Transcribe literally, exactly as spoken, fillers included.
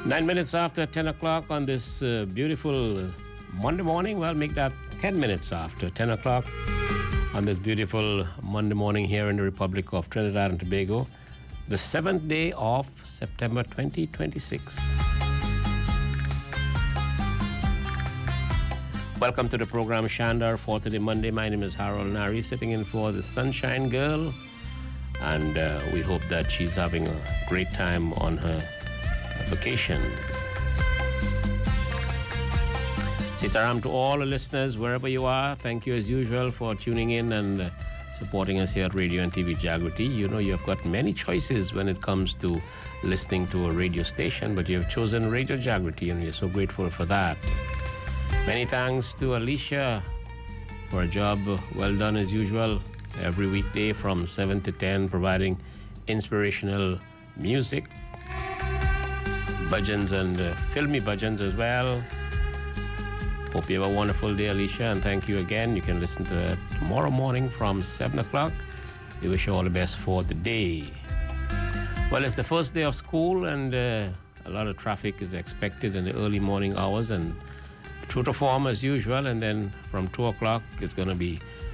Nine minutes after ten o'clock on this uh, beautiful Monday morning. Well, make that ten minutes after ten o'clock on this beautiful Monday morning here in the Republic of Trinidad and Tobago, the seventh day of September twenty twenty-six. Welcome to the program Shandar for today, Monday. My name is Harold Nari, sitting in for the Sunshine Girl, and uh, we hope that she's having a great time on her vacation. Sitaram to all the listeners, wherever you are. Thank you as usual for tuning in and uh, supporting us here at Radio and T V Jagrati. You know, you've got many choices when it comes to listening to a radio station, but you've chosen Radio Jagrati, and we're so grateful for that. Many thanks to Alicia for a job well done as usual, every weekday from seven to ten, providing inspirational music, bhajans and uh, filmy bhajans as well. Hope you have a wonderful day, Alicia, and thank you again. You can listen to her tomorrow morning from seven o'clock. We wish you all the best for the day. Well, it's the first day of school, and uh, a lot of traffic is expected in the early morning hours, and true to form as usual, and then from two o'clock it's going to be